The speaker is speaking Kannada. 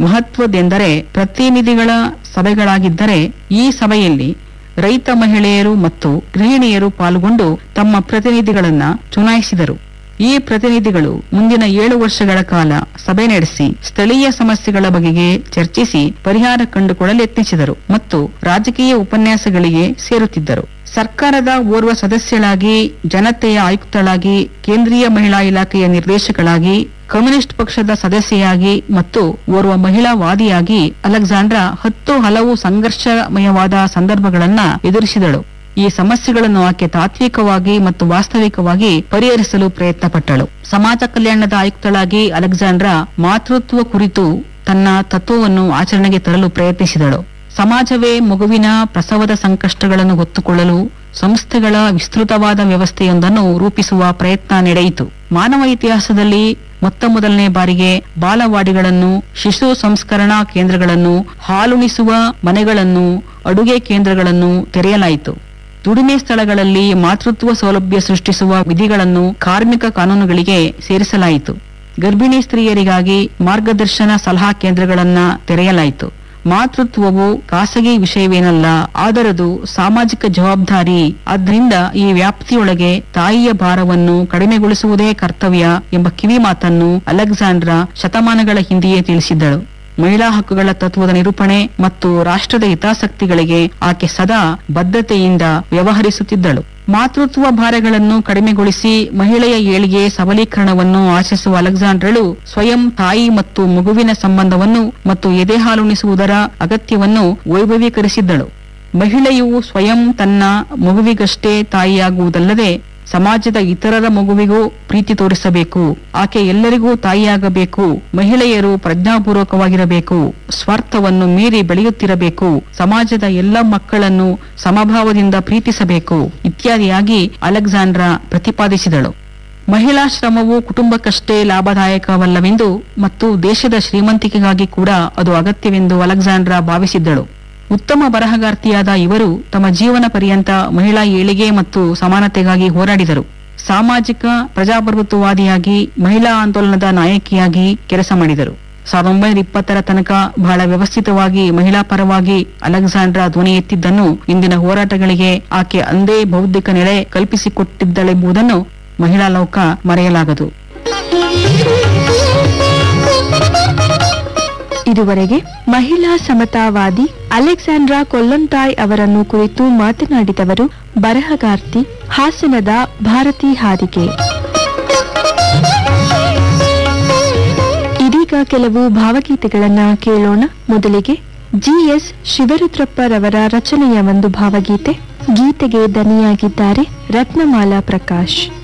ಮಹತ್ವದೆಂದರೆ ಪ್ರತಿನಿಧಿಗಳ ಸಭೆಗಳಾಗಿದ್ದರೆ ಈ ಸಭೆಯಲ್ಲಿ ರೈತ ಮಹಿಳೆಯರು ಮತ್ತು ಗೃಹಿಣಿಯರು ಪಾಲ್ಗೊಂಡು ತಮ್ಮ ಪ್ರತಿನಿಧಿಗಳನ್ನ ಚುನಾಯಿಸಿದರು. ಈ ಪ್ರತಿನಿಧಿಗಳು ಮುಂದಿನ 7 ವರ್ಷಗಳ ಕಾಲ ಸಭೆ ನಡೆಸಿ ಸ್ಥಳೀಯ ಸಮಸ್ಯೆಗಳ ಬಗೆಗೆ ಚರ್ಚಿಸಿ ಪರಿಹಾರ ಕಂಡುಕೊಳ್ಳಲು ಯತ್ನಿಸಿದರು ಮತ್ತು ರಾಜಕೀಯ ಉಪನ್ಯಾಸಗಳಿಗೆ ಸೇರುತ್ತಿದ್ದರು. ಸರ್ಕಾರದ ಓರ್ವ ಸದಸ್ಯಳಾಗಿ, ಜನತೆಯ ಆಯುಕ್ತಳಾಗಿ, ಕೇಂದ್ರೀಯ ಮಹಿಳಾ ಇಲಾಖೆಯ ನಿರ್ದೇಶಕಳಾಗಿ, ಕಮ್ಯುನಿಸ್ಟ್ ಪಕ್ಷದ ಸದಸ್ಯೆಯಾಗಿ ಮತ್ತು ಓರ್ವ ಮಹಿಳಾ ವಾದಿಯಾಗಿ ಅಲೆಕ್ಸಾಂಡ್ರಾ 10 ಹಲವು ಸಂಘರ್ಷಮಯವಾದ ಸಂದರ್ಭಗಳನ್ನ ಎದುರಿಸಿದಳು. ಈ ಸಮಸ್ಯೆಗಳನ್ನು ಆಕೆ ತಾತ್ವಿಕವಾಗಿ ಮತ್ತು ವಾಸ್ತವಿಕವಾಗಿ ಪರಿಹರಿಸಲು ಪ್ರಯತ್ನ ಪಟ್ಟಳು. ಸಮಾಜ ಕಲ್ಯಾಣದ ಆಯುಕ್ತಳಾಗಿ ಅಲೆಕ್ಸಾಂಡ್ರಾ ಮಾತೃತ್ವ ಕುರಿತು ತನ್ನ ತತ್ವವನ್ನು ಆಚರಣೆಗೆ ತರಲು ಪ್ರಯತ್ನಿಸಿದಳು. ಸಮಾಜವೇ ಮಗುವಿನ ಪ್ರಸವದ ಸಂಕಷ್ಟಗಳನ್ನು ಹೊತ್ತುಕೊಳ್ಳಲು ಸಂಸ್ಥೆಗಳ ವಿಸ್ತೃತವಾದ ವ್ಯವಸ್ಥೆಯೊಂದನ್ನು ರೂಪಿಸುವ ಪ್ರಯತ್ನ ನಡೆಯಿತು. ಮಾನವ ಇತಿಹಾಸದಲ್ಲಿ ಮೊದಲನೇ ಬಾರಿಗೆ ಬಾಲವಾಡಿಗಳನ್ನು, ಶಿಶು ಸಂಸ್ಕರಣಾ ಕೇಂದ್ರಗಳನ್ನು, ಹಾಲುಣಿಸುವ ಮನೆಗಳನ್ನು, ಅಡುಗೆ ಕೇಂದ್ರಗಳನ್ನು ತೆರೆಯಲಾಯಿತು. ದುಡಿಮೆ ಸ್ಥಳಗಳಲ್ಲಿ ಮಾತೃತ್ವ ಸೌಲಭ್ಯ ಸೃಷ್ಟಿಸುವ ವಿಧಿಗಳನ್ನು ಕಾರ್ಮಿಕ ಕಾನೂನುಗಳಿಗೆ ಸೇರಿಸಲಾಯಿತು. ಗರ್ಭಿಣಿ ಸ್ತ್ರೀಯರಿಗಾಗಿ ಮಾರ್ಗದರ್ಶನ ಸಲಹಾ ಕೇಂದ್ರಗಳನ್ನ ತೆರೆಯಲಾಯಿತು. ಮಾತೃತ್ವವು ಖಾಸಗಿ ವಿಷಯವೇನಲ್ಲ, ಆದರದು ಸಾಮಾಜಿಕ ಜವಾಬ್ದಾರಿ. ಆದ್ದರಿಂದ ಈ ವ್ಯಾಪ್ತಿಯೊಳಗೆ ತಾಯಿಯ ಭಾರವನ್ನು ಕಡಿಮೆಗೊಳಿಸುವುದೇ ಕರ್ತವ್ಯ ಎಂಬ ಕಿವಿ ಮಾತನ್ನು ಅಲೆಕ್ಸಾಂಡ್ರಾ ಶತಮಾನಗಳ ಹಿಂದೆಯೇ ತಿಳಿಸಿದ್ದಳು. ಮಹಿಳಾ ಹಕ್ಕುಗಳ ತತ್ವದ ನಿರೂಪಣೆ ಮತ್ತು ರಾಷ್ಟ್ರದ ಹಿತಾಸಕ್ತಿಗಳಿಗೆ ಆಕೆ ಸದಾ ಬದ್ಧತೆಯಿಂದ ವ್ಯವಹರಿಸುತ್ತಿದ್ದಳು. ಮಾತೃತ್ವ ಭಾರಗಳನ್ನು ಕಡಿಮೆಗೊಳಿಸಿ ಮಹಿಳೆಯ ಏಳಿಗೆ ಸಬಲೀಕರಣವನ್ನು ಆಶಿಸುವ ಅಲೆಕ್ಸಾಂಡ್ರಳು ಸ್ವಯಂ ತಾಯಿ ಮತ್ತು ಮಗುವಿನ ಸಂಬಂಧವನ್ನು ಮತ್ತು ಎದೆ ಹಾಲುಣಿಸುವುದರ ಅಗತ್ಯವನ್ನು ವೈಭವೀಕರಿಸಿದ್ದಳು. ಮಹಿಳೆಯು ಸ್ವಯಂ ತನ್ನ ಮಗುವಿಗಷ್ಟೇ ತಾಯಿಯಾಗುವುದಲ್ಲದೆ ಸಮಾಜದ ಇತರರ ಮಗುವಿಗೂ ಪ್ರೀತಿ ತೋರಿಸಬೇಕು. ಆಕೆ ಎಲ್ಲರಿಗೂ ತಾಯಿಯಾಗಬೇಕು. ಮಹಿಳೆಯರು ಪ್ರಜ್ಞಾಪೂರ್ವಕವಾಗಿರಬೇಕು. ಸ್ವಾರ್ಥವನ್ನು ಮೀರಿ ಬೆಳೆಯುತ್ತಿರಬೇಕು. ಸಮಾಜದ ಎಲ್ಲ ಮಕ್ಕಳನ್ನು ಸಮಭಾವದಿಂದ ಪ್ರೀತಿಸಬೇಕು ಇತ್ಯಾದಿಯಾಗಿ ಅಲೆಕ್ಸಾಂಡ್ರಾ ಪ್ರತಿಪಾದಿಸಿದಳು. ಮಹಿಳಾ ಶ್ರಮವು ಕುಟುಂಬಕ್ಕಷ್ಟೇ ಲಾಭದಾಯಕವಲ್ಲವೆಂದು ಮತ್ತು ದೇಶದ ಶ್ರೀಮಂತಿಕೆಗಾಗಿ ಕೂಡ ಅದು ಅಗತ್ಯವೆಂದು ಅಲೆಕ್ಸಾಂಡ್ರಾ ಭಾವಿಸಿದ್ದಳು. ಉತ್ತಮ ಬರಹಗಾರ್ತಿಯಾದ ಇವರು ತಮ್ಮ ಜೀವನ ಪರ್ಯಂತ ಮಹಿಳಾ ಏಳಿಗೆ ಮತ್ತು ಸಮಾನತೆಗಾಗಿ ಹೋರಾಡಿದರು. ಸಾಮಾಜಿಕ ಪ್ರಜಾಪ್ರಭುತ್ವವಾದಿಯಾಗಿ, ಮಹಿಳಾ ಆಂದೋಲನದ ನಾಯಕಿಯಾಗಿ ಕೆಲಸ ಮಾಡಿದರು. 1920ರ ತನಕ ಬಹಳ ವ್ಯವಸ್ಥಿತವಾಗಿ ಮಹಿಳಾ ಪರವಾಗಿ ಅಲೆಕ್ಸಾಂಡ್ರಾ ಧ್ವನಿ ಎತ್ತಿದ್ದನ್ನು, ಇಂದಿನ ಹೋರಾಟಗಳಿಗೆ ಆಕೆ ಅಂದೇ ಬೌದ್ಧಿಕ ನೆಲೆ ಕಲ್ಪಿಸಿಕೊಟ್ಟಿದ್ದಳೆಂಬುದನ್ನು ಮಹಿಳಾ ಲೋಕ ಮರೆಯಲಾಗದು. ಇದುವರೆಗೆ ಮಹಿಳಾ ಸಮತಾವಾದಿ ಅಲೆಕ್ಸಾಂಡ್ರಾ ಕೊಲ್ಲೊಂಟಾಯ್ ಅವರನ್ನು ಕುರಿತು ಮಾತನಾಡಿದವರು ಬರಹಗಾರ್ತಿ ಹಾಸನದ ಭಾರತಿ ಹಾದಿಗೆ. ಇದೀಗ ಕೆಲವು ಭಾವಗೀತೆಗಳನ್ನ ಕೇಳೋಣ. ಮೊದಲಿಗೆ GS ಶಿವರುದ್ರಪ್ಪರವರ ರಚನೆಯ ಒಂದು ಭಾವಗೀತೆ. ಗೀತೆಗೆ ದನಿಯಾಗಿದ್ದಾರೆ ರತ್ನಮಾಲಾ ಪ್ರಕಾಶ್.